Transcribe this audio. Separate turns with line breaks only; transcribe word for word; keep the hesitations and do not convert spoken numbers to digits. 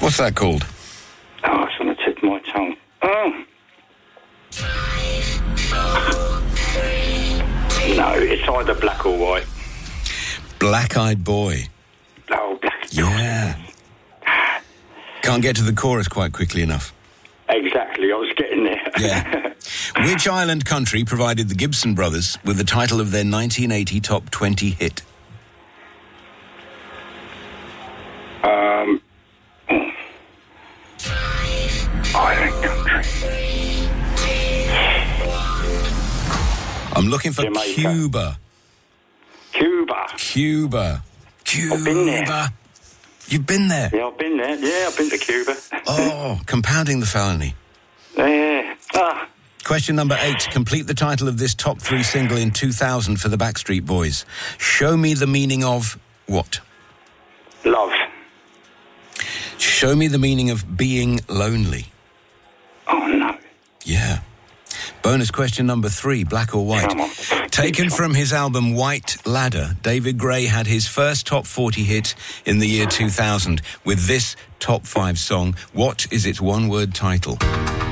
What's that called?
Oh, it's on the tip of my tongue. Oh. No, it's either black or white.
Black-Eyed Boy.
Oh, black.
Yeah. Can't get to the chorus quite quickly enough.
Exactly, I was getting there.
Yeah. Which island country provided the Gibson brothers with the title of their nineteen eighty top twenty hit?
Um... Island country.
I'm looking for
Jamaica.
Cuba.
Cuba.
Cuba. Cuba.
I've been there.
You've been there?
Yeah, I've been there. Yeah, I've been to Cuba.
Oh, compounding the felony.
Yeah. Ah.
Question number eight. Complete the title of this top three single in two thousand for the Backstreet Boys. Show me the meaning of what?
Love.
Show me the meaning of being lonely.
Oh, no.
Yeah. Bonus question number three, black or white.
Come on.
Taken from his album White Ladder, David Gray had his first top forty hit in the year two thousand with this top five song. What is its one-word title?